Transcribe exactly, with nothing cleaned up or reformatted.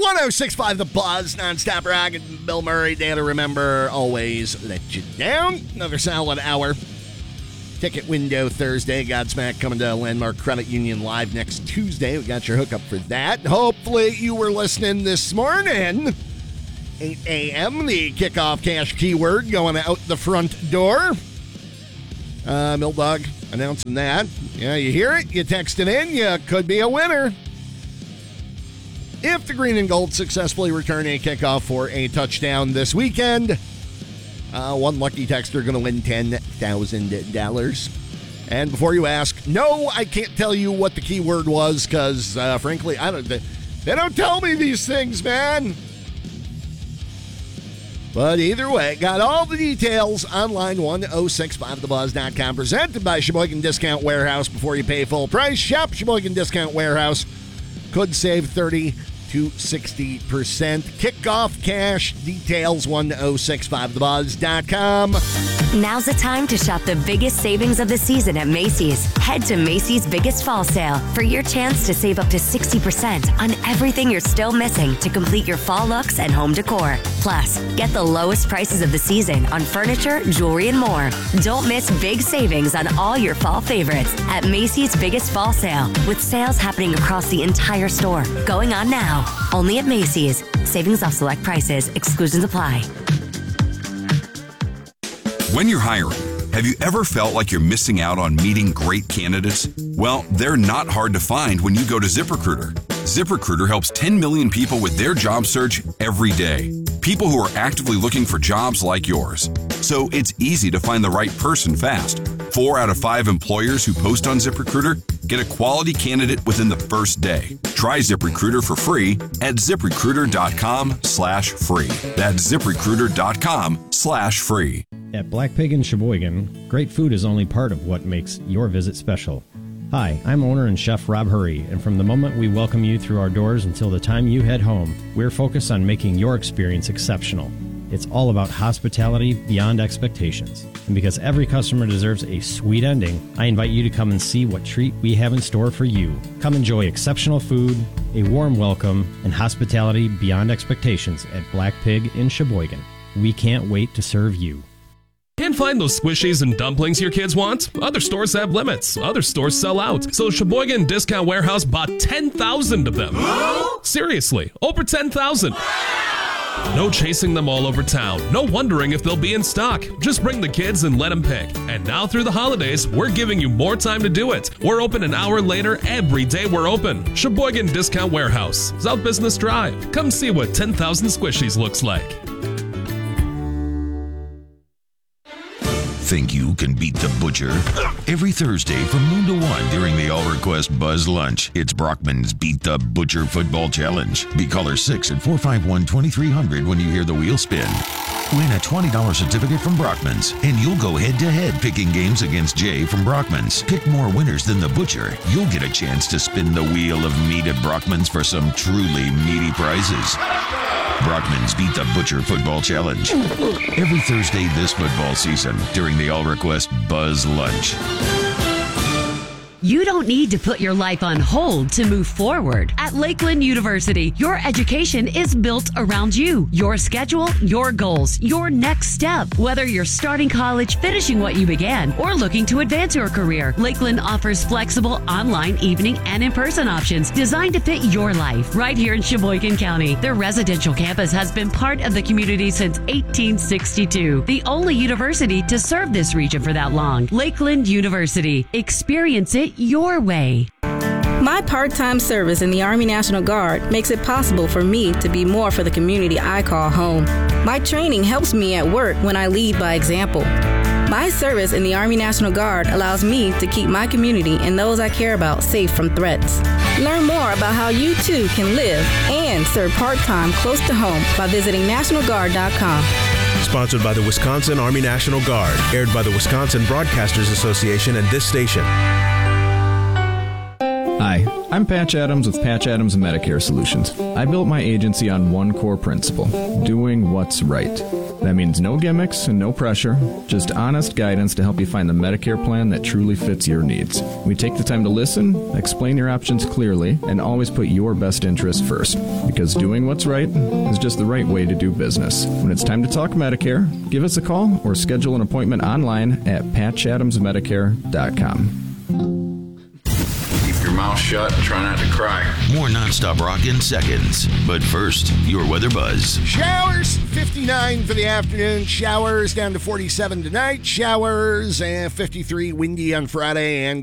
one oh six point five The Buzz, nonstop rock, and Bill Murray, Day to Remember, Always Let You Down. Another solid hour. Ticket window Thursday. Godsmack coming to Landmark Credit Union live next Tuesday. We got your hookup for that. Hopefully you were listening this morning. eight a.m., the kickoff cash keyword going out the front door. Uh, Mill Dog announcing that. Yeah, you hear it, you text it in, you could be a winner. If the Green and Gold successfully return a kickoff for a touchdown this weekend, uh, one lucky texter going to win ten thousand dollars. And before you ask, no, I can't tell you what the keyword was because, uh, frankly, I don't. They, they don't tell me these things, man. But either way, got all the details online, one oh six point five the buzz dot com, presented by Sheboygan Discount Warehouse. Before you pay full price, shop Sheboygan Discount Warehouse. Could save thirty to sixty percent. Kickoff cash details, one oh six point five the buzz dot com. Now's the time to shop the biggest savings of the season at Macy's. Head to Macy's Biggest Fall Sale for your chance to save up to sixty percent on everything you're still missing to complete your fall looks and home decor. Plus, get the lowest prices of the season on furniture, jewelry, and more. Don't miss big savings on all your fall favorites at Macy's Biggest Fall Sale, with sales happening across the entire store. Going on now, only at Macy's. Savings off select prices. Exclusions apply. When you're hiring, have you ever felt like you're missing out on meeting great candidates? Well, they're not hard to find when you go to ZipRecruiter. ZipRecruiter helps ten million people with their job search every day. People who are actively looking for jobs like yours. So it's easy to find the right person fast. Four out of five employers who post on ZipRecruiter get a quality candidate within the first day. Try ZipRecruiter for free at ZipRecruiter.com slash free. That's ZipRecruiter.com slash free. At Black Pig in Sheboygan, great food is only part of what makes your visit special. Hi, I'm owner and chef Rob Hurry, and from the moment we welcome you through our doors until the time you head home, we're focused on making your experience exceptional. It's all about hospitality beyond expectations. And because every customer deserves a sweet ending, I invite you to come and see what treat we have in store for you. Come enjoy exceptional food, a warm welcome, and hospitality beyond expectations at Black Pig in Sheboygan. We can't wait to serve you. Can't find those squishies and dumplings your kids want? Other stores have limits. Other stores sell out. So Sheboygan Discount Warehouse bought ten thousand of them. Seriously, over ten thousand. No chasing them all over town. No wondering if they'll be in stock. Just bring the kids and let them pick. And now through the holidays, we're giving you more time to do it. We're open an hour later every day we're open. Sheboygan Discount Warehouse, South Business Drive. Come see what ten thousand squishies looks like. Think you can beat the butcher? Every Thursday from noon to one during the All Request Buzz Lunch, it's Brockman's Beat the Butcher Football Challenge. Be caller six at four five one, two three zero zero when you hear the wheel spin. Win a twenty dollars certificate from Brockman's, and you'll go head-to-head picking games against Jay from Brockman's. Pick more winners than the butcher. You'll get a chance to spin the wheel of meat at Brockman's for some truly meaty prizes. Brockman's Beat the Butcher Football Challenge. Every Thursday this football season during the All Request Buzz Lunch. You don't need to put your life on hold to move forward. At Lakeland University, your education is built around you, your schedule, your goals, your next step. Whether you're starting college, finishing what you began, or looking to advance your career, Lakeland offers flexible online, evening, and in-person options designed to fit your life. Right here in Sheboygan County, their residential campus has been part of the community since eighteen sixty-two. The only university to serve this region for that long. Lakeland University. Experience it your way. My part-time service in the Army National Guard makes it possible for me to be more for the community I call home. My training helps me at work when I lead by example. My service in the Army National Guard allows me to keep my community and those I care about safe from threats. Learn more about how you too can live and serve part-time close to home by visiting national guard dot com. Sponsored by the Wisconsin Army National Guard. Aired by the Wisconsin Broadcasters Association and this station. Hi, I'm Patch Adams with Patch Adams Medicare Solutions. I built my agency on one core principle, doing what's right. That means no gimmicks and no pressure, just honest guidance to help you find the Medicare plan that truly fits your needs. We take the time to listen, explain your options clearly, and always put your best interest first. Because doing what's right is just the right way to do business. When it's time to talk Medicare, give us a call or schedule an appointment online at patch adams medicare dot com. Your mouth shut and try not to cry. More nonstop rock in seconds. But first, your weather buzz. Showers, fifty-nine for the afternoon. Showers down to forty-seven tonight. Showers and fifty-three windy on Friday and